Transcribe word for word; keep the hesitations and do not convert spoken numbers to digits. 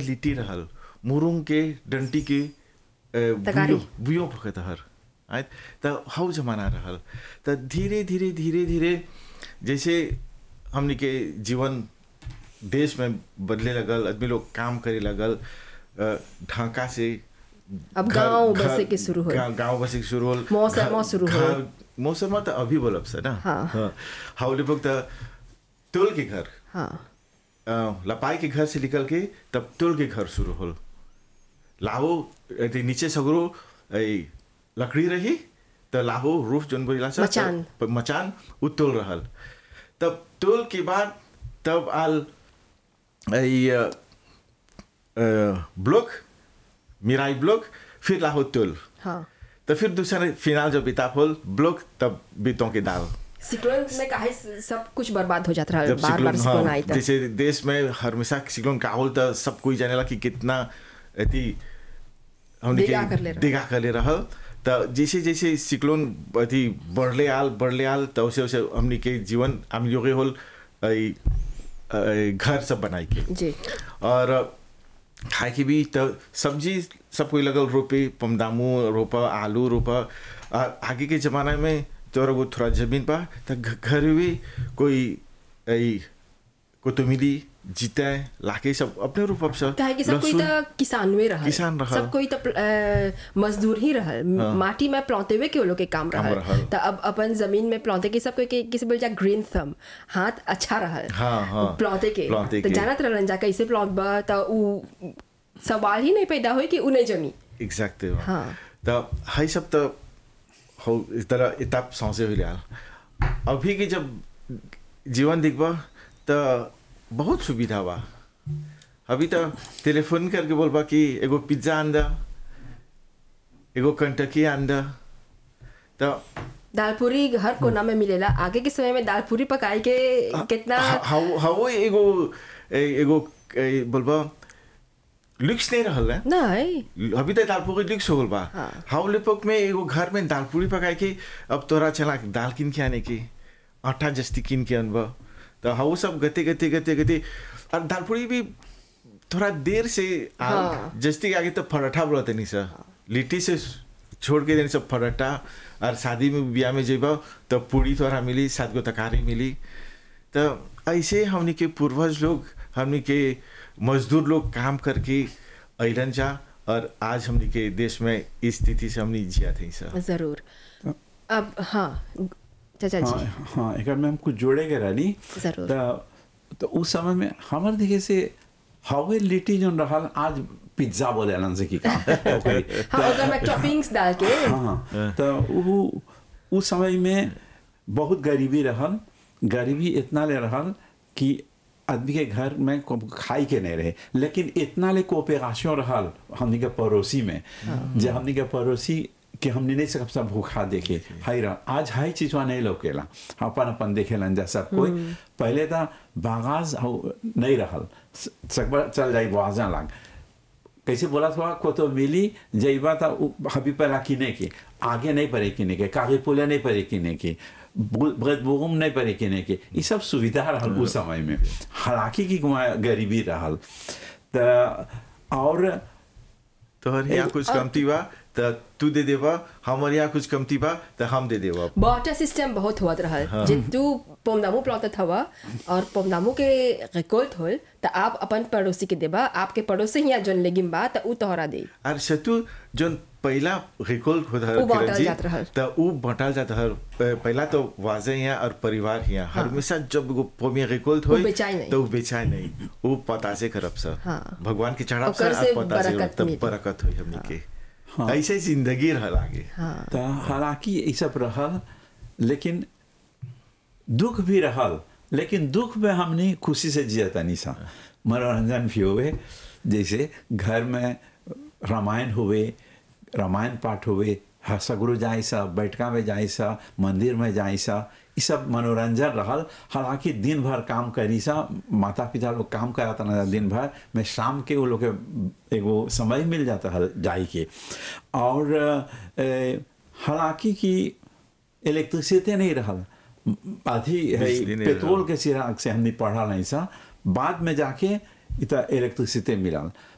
लिट्टी रहल मुरुंग के डंटी के तकारी। बुयो पकत हर आयत त हाउ जमाना रहल त धीरे धीरे धीरे धीरे जैसे हमनी के जीवन देश में बदले लगल आदमी लोग काम करे लगल ढाका से अब गांव बसे के शुरू हो गांव बसे के शुरू होल मौसम शुरू हो मौसम त अभी बोलब से ना हाँ हाउले पक त टोल के घर हाँ लपाई के घर से निकल के तब टोल के घर शुरू होल लाहो नीचे सगरो लकड़ी रही त लाहो रूफ जोन बोला मचान मचान उ टोल रहल तब टोल के बाद तब आल ब्लॉक मिराई ब्लॉक फिर लाहो टोल हाँ तो फिर दूसरा फिनाल जब बिताप होल ब्लॉक तब बीतों के दाल सिक्लोन में काहे सब कुछ बर्बाद हो जाता है बार बार सिक्लोन आई था जैसे देश में हमेशा सिक्लोन का होल तो सब कोई जानेला कि कितना अति हमने के देगा कर ले रहा तो जैसे जैसे सिक्लोन अति बढ़ले आल बढ़ले आल तो उसे उसे हमने के जीवन हम लोग होल घर सब बनाई के जी और खाए की भी तो सब्जी सब कोई लगल रोपे पमदामू रोपा आलू रोपा आगे के ज़माना में तो वो थोड़ा ज़मीन पा तो घर में कोई कोतमीरी जीता है लाके सब अपने रूप अब सब काहे कि सब कोई तो किसान में रहा किसान रहा सब कोई तो मजदूर ही रहा हाँ। माटी में प्लौते हुए के लोग के काम रहा तो अब अपन जमीन में प्लौते के सब कोई किसी बोल जा ग्रीन थंब हाथ अच्छा रहा हाँ, हाँ, प्लौते के तो जानत रहन जा कैसे प्लौत बा तो उ सवाल ही नहीं पैदा हुई कि उ नहीं जमी एग्जैक्टली हाँ तो हाई सब तो हो इस तरह इताब सांसे हो लिया अभी के जब जीवन दिखबा तो बहुत सुविधा बा अभी तो टेलीफोन करके बोलबा कि एगो पिज्जा आंदा एगो कंटकी आंदा तो दाल पूरी हर कोना में मिलेला आगे के समय में दाल पूरी पकाई के कितना हाउ हाउ एगो एगो बोलबा लुक्स नहीं रहल है नहीं अभी तो दाल पूरी लुक्स हो बा हाउ लेपक में एगो घर में दाल पूरी पकाई के अब तोरा चला दाल किन के आने की आटा जस्ती किन के अनबा तो हाउ सब गते गते गते गते और दाल पूरी भी थोड़ा देर से हाँ। जस्ती आगे तो पराठा बोलते नहीं सर लिट्टी से छोड़ के देने सब पराठा और शादी में ब्याह में जेबा तो पूरी थोड़ा मिली सात गो तकारी मिली तो ऐसे हमने के पूर्वज लोग हमने के मजदूर लोग काम करके अलन जा और आज हमने के देश में इस स्थिति से हमने जिया थे सर जरूर अब हाँ चाचा जी हाँ, हाँ एक में हम कुछ जोड़ेगा रानी जरूर तो, तो उस समय में हमारे देखे से हवे लिट्टी जो रहा आज पिज्जा बोले अलन से की काम हाँ अगर मैं टॉपिंग्स डाल के हाँ तो वो उस समय में बहुत गरीबी रहल गरीबी इतना ले रहल कि आदमी के घर में खाई के नहीं रहे लेकिन इतना ले कोऑपरेशन रहल हमनी के पड़ोसी में जब हमनी के पड़ोसी कि हमने नहीं सब सब भूखा देखे हाई रहा आज हाई चीजवा नहीं लौकेला अपन अपन देखेलन जा सब कोई पहले था बागाज नहीं रहल सकबर चल जाई बाजा लाग कैसे बोला था को तो मिली जईबा था हबी पहला किने के आगे नहीं पड़े किने के कागज पुलिया नहीं पड़े किने के बुगम नहीं पड़े किने के ये सब सुविधा रहल उस समय में हालांकि की गरीबी रहल तो और तो यहाँ कुछ कमती बा तो तू दे देवा हमारे यहाँ कुछ कमती बा तो हम दे देवा बार्टर सिस्टम बहुत हुआ रहा हाँ। जित तू पोमदामू प्लॉट हवा और पोमदामू के रिकॉल्ट होल तो आप अपन पड़ोसी के देबा आपके पड़ोसी यहाँ जोन लेगिम बा तो उ तोहरा दे और सतु जोन पहला रिकॉल्ट होता है तो उ बंटल जाता है पहला तो वाजे यहाँ और परिवार यहाँ हाँ। हमेशा जब वो पोमिया रिकॉल्ट हो तो बेचाए नहीं वो पता से करब सा हाँ। भगवान के चढ़ाव से पता से तब बरकत हुई हमने के हाँ। ऐसे जिंदगी रहा आगे हाँ। तो हालांकि ये सब रहल लेकिन दुख भी रहल लेकिन दुख में हमने खुशी से जिया था निशा मनोरंजन भी हुए जैसे घर में रामायण हुए रामायण पाठ हुए सगुरु जाए सा बैठका में जाए सा मंदिर में जाए सा ये सब मनोरंजन रहल हालांकि दिन भर काम करी सा माता पिता लोग काम कराता ना दिन भर में शाम के वो लोग के एगो समय मिल जाता है जाए के और हालांकि कि इलेक्ट्रिसिटी नहीं रहल आधी पेट्रोल के सिराग से हमने पढ़ा नहीं सा बाद में जाके इतना इलेक्ट्रिसिटी मिलल